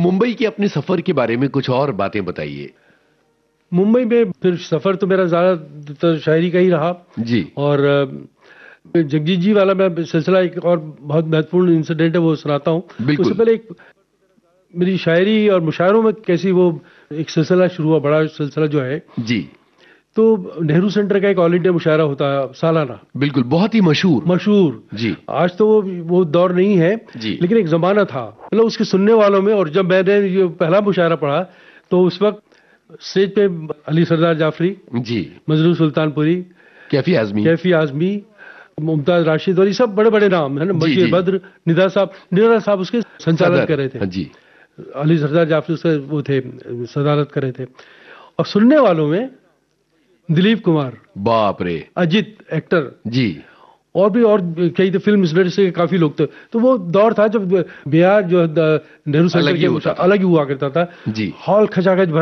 मुंबई के अपने सफर के बारे में कुछ और बातें बताइए। मुंबई में फिर सफर तो मेरा ज्यादातर शायरी का ही रहा जी। और जगजीत जी वाला मैं सिलसिला एक और बहुत महत्वपूर्ण इंसिडेंट है वो सुनाता हूँ। बिल्कुल। उससे पहले एक मेरी शायरी और मुशायरों में कैसी वो एक सिलसिला शुरू हुआ, बड़ा सिलसिला जो है जी। तो नेहरू सेंटर का एक ऑल इंडिया मुशायरा होता है सालाना। बिल्कुल, बहुत ही मशहूर। मशहूर। जी। आज तो वो दौर नहीं है जी। लेकिन एक जमाना था, मतलब उसके सुनने वालों में। और जब मैंने ये पहला मुशायरा पढ़ा तो उस वक्त स्टेज पे अली सरदार जाफरी जी, मजरू सुल्तानपुरी, कैफी आजमी, मुमताज राशिद और ये सब बड़े बड़े नाम है ना, बशीर बद्र, निदा साहब उसके संचालन कर रहे थे। जी। अली सरदार जाफरी उसके वो थे, सदारत कर रहे थे। और सुनने वालों में दिलीप कुमार, बाप रे, अजित एक्टर जी, और कई थे, फिल्म इंडस्ट्री के काफी लोग थे। तो वो दौर था जब बिहार जो नेहरू सेंटर के अलग ही हुआ करता था। जी। हॉल खचाखच भरा